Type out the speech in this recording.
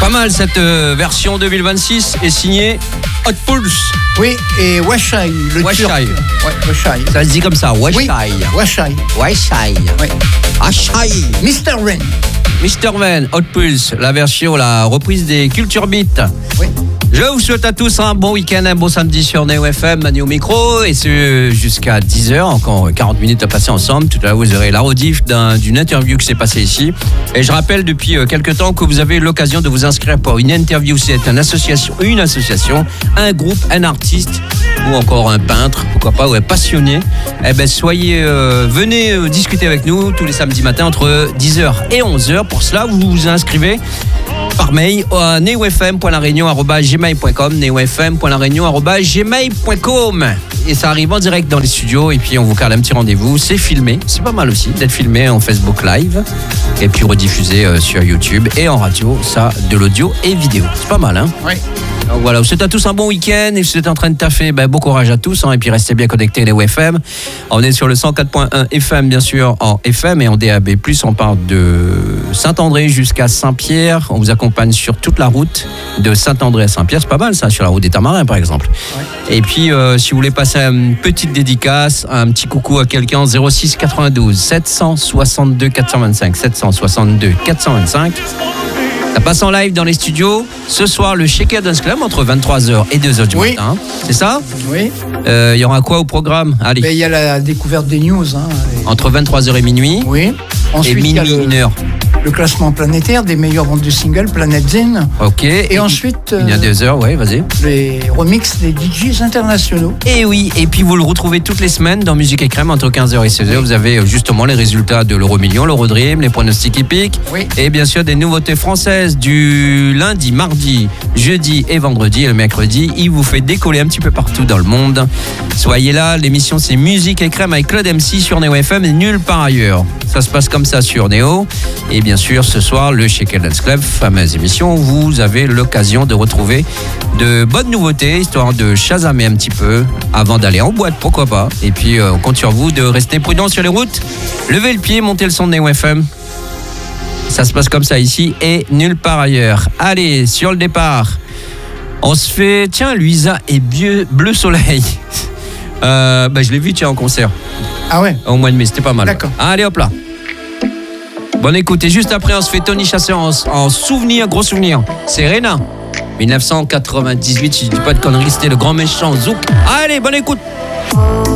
Pas mal cette version 2026 est signée Hot Pulse. Oui, et Washai, le Washai. Turc. Ouais, Washai. Ça se dit comme ça, Washai. Oui, Washai. Washai. Oui. Washai. Mr. Rain. Mr. Van, Hot Pulse, la version, la reprise des Culture Beat. Oui. Je vous souhaite à tous un bon week-end, un bon samedi sur Neo FM, Manu au micro, et c'est jusqu'à 10h, encore 40 minutes à passer ensemble. Tout à l'heure, vous aurez la rediff d'une interview qui s'est passée ici. Et je rappelle depuis quelques temps que vous avez l'occasion de vous inscrire pour une interview. C'est une association, un groupe, un artiste, ou encore un peintre, pourquoi pas, ou un passionné. Eh ben, venez discuter avec nous tous les samedis matins entre 10h et 11h. Pour cela, vous vous inscrivez par mail à neofm.lareunion@gmail.com, neofm.lareunion@gmail.com, et ça arrive en direct dans les studios, et puis on vous cale un petit rendez-vous. C'est filmé, c'est pas mal aussi d'être filmé en Facebook Live et puis rediffusé sur YouTube et en radio, ça, de l'audio et vidéo. C'est pas mal, hein? Oui. Donc voilà, vous souhaite à tous un bon week-end, et si vous êtes en train de taffer, bon courage à tous, et puis restez bien connectés Neo FM. On est sur le 104.1 FM, bien sûr, en FM, et en DAB+, on part de Saint-André jusqu'à Saint-Pierre. On vous accompagne sur toute la route de Saint-André à Saint-Pierre, c'est pas mal ça, sur la route des Tamarins par exemple. Ouais. Et puis si vous voulez passer une petite dédicace, un petit coucou à quelqu'un, 06 92 762 425, 762 425. Ça passe en live dans les studios. Ce soir, le Shaker Dance Club entre 23h et 2h du matin. C'est ça? Oui. Il y aura quoi au programme? Allez. Il y a la découverte des news. Entre 23h et minuit. Oui. Ensuite, et minuit, 1h. Le classement planétaire des meilleures ventes de singles, Planet Zen. Ok. Et ensuite... il y a 2 heures, ouais, vas-y. Les remixes des DJs internationaux. Et oui, et puis vous le retrouvez toutes les semaines dans Musique et Crème entre 15h et 16h. Vous avez justement les résultats de l'Euro-Million, l'Euro-Dream, les pronostics épiques. Oui. Et bien sûr des nouveautés françaises du lundi, mardi, jeudi et vendredi. Et le mercredi, il vous fait décoller un petit peu partout dans le monde. Soyez là, l'émission c'est Musique et Crème avec Claude MC sur Neo FM et nulle part ailleurs. Ça se passe comme ça sur Neo. Et bien sûr, ce soir, le Shaker Dance Club, fameuse émission, où vous avez l'occasion de retrouver de bonnes nouveautés, histoire de chasamer un petit peu avant d'aller en boîte, pourquoi pas. Et puis, on compte sur vous de rester prudent sur les routes. Levez le pied, montez le son de Neo FM. Ça se passe comme ça ici et nulle part ailleurs. Allez, sur le départ, on se fait... Tiens, Luisa et Bleu Soleil. Je l'ai vu, tiens, en concert. Ah ouais? Au mois de mai, c'était pas mal. D'accord. Allez, hop là. Bonne écoute. Et juste après, on se fait Tony Chasseur en souvenir, gros souvenir. Serena, 1998, si je dis pas de conneries, c'était le grand méchant Zouk. Allez, bonne écoute.